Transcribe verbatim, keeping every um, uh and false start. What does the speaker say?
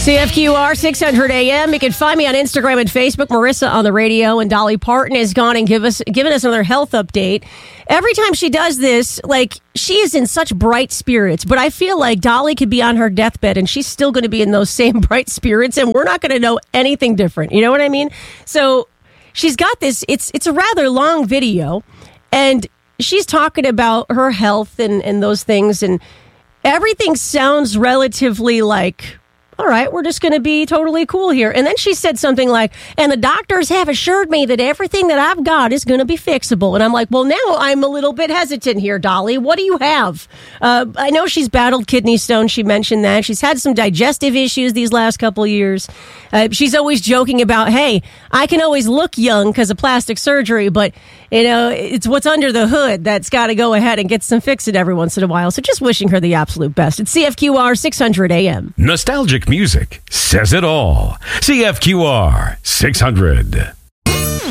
C F Q R six hundred A M. You can find me on Instagram and Facebook, Marissa on the radio, and Dolly Parton has gone and give us given us another health update. Every time she does this, like, she is in such bright spirits, but I feel like Dolly could be on her deathbed and she's still going to be in those same bright spirits, and we're not going to know anything different. You know what I mean? So she's got this, it's it's a rather long video, and she's talking about her health and, and those things, and everything sounds relatively like, all right, we're just going to be totally cool here. And then she said something like, and the doctors have assured me that everything that I've got is going to be fixable. And I'm like, well, now I'm a little bit hesitant here, Dolly. What do you have? Uh, I know she's battled kidney stones. She mentioned that. She's had some digestive issues these last couple of years. Uh, she's always joking about, hey, I can always look young because of plastic surgery, but, you know, it's what's under the hood that's got to go ahead and get some fixing every once in a while. So just wishing her the absolute best. It's C F Q R six hundred A M. Nostalgic music says it all. C F Q R six hundred.